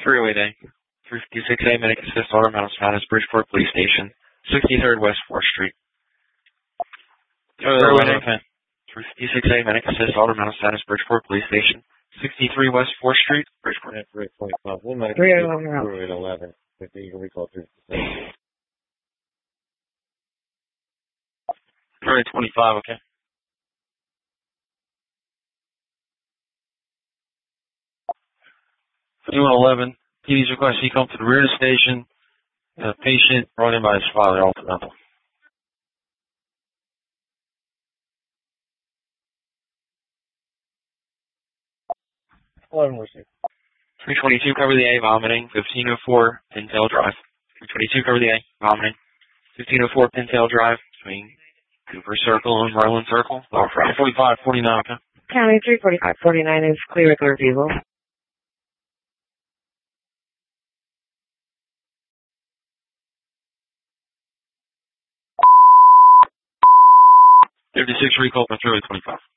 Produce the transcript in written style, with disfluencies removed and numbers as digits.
Freeway Day. 356A Medic Assist Automatic Status, Bridgeport Police Station. 63rd West 4th Street. Freeway Day. 356A Medic Assist Automatic Status, Bridgeport Police Station. 63 West 4th Street, Bridgeport. That's 325. One medic through at 11. If you can recall 356. 25, okay. Anyone 11, PD's request he come to the rear of the station. Patient brought in by his father, Alta Dental. 11 received. 322, cover the A, vomiting. 1504, Pintail Drive. 322, cover the A, vomiting. 1504, Pintail Drive, between Cooper Circle and Merlin Circle. 45, 49, okay. County 345, 49 is clear with refusal. Recall for 25.